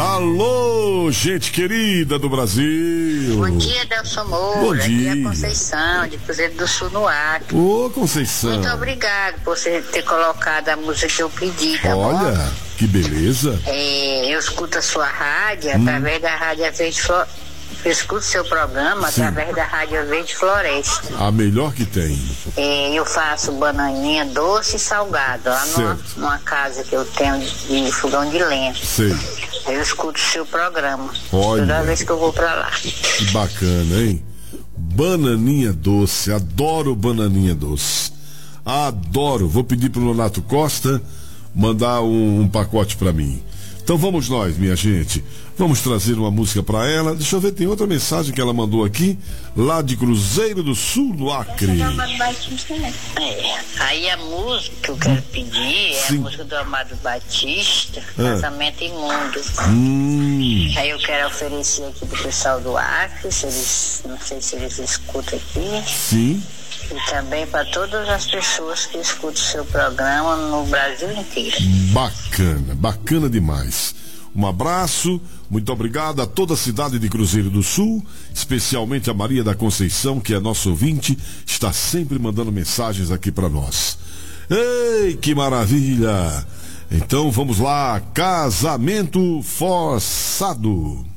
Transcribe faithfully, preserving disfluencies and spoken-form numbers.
Alô, gente querida do Brasil. Bom dia, Delson Moura. Bom dia. Aqui é a Conceição, de Cruzeiro do Sul, no Acre. Ô, Conceição. Muito obrigado por você ter colocado a música que eu pedi, tá Olha, bom? que beleza. É, eu escuto a sua rádio Hum. através da Rádio Verde Flor... Eu escuto seu programa Sim. através da Rádio Verde Floresta. A melhor que tem. É, eu faço bananinha doce e salgado lá numa, Certo. numa casa que eu tenho de, de fogão de lenha. Sei. Eu escuto o seu programa. Olha. Toda vez que eu vou pra lá. Que bacana, hein? Bananinha doce, adoro bananinha doce. Adoro. Vou pedir pro Leonardo Costa mandar um, um pacote pra mim. Então vamos nós, minha gente. Vamos trazer uma música pra ela. Deixa eu ver, tem outra mensagem que ela mandou aqui, lá de Cruzeiro do Sul, do Acre. É, aí a música que eu quero pedir é Sim. a música do Amado Batista, Ah. Casamento Imundo. Hum, Aí eu quero oferecer aqui pro pessoal do Acre, se eles, não sei se eles escutam aqui, sim. e também para todas as pessoas que escutam o seu programa no Brasil inteiro. Bacana, bacana demais. Um abraço, muito obrigado a toda a cidade de Cruzeiro do Sul, especialmente a Maria da Conceição, que é nosso ouvinte, está sempre mandando mensagens aqui para nós. Ei, que maravilha! Então vamos lá, casamento forçado.